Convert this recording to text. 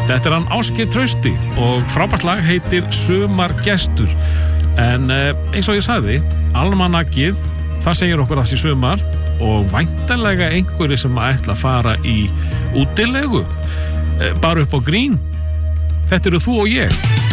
Þetta hann Ásgeir Trausti og frábært lag heitir Sumargestur. En eins og ég sagði, almanakið, það segir okkur að það sé sumar og væntanlega einhverjir sem ætla að fara í útilegu, bara upp á Grín. Þetta eru þú og ég.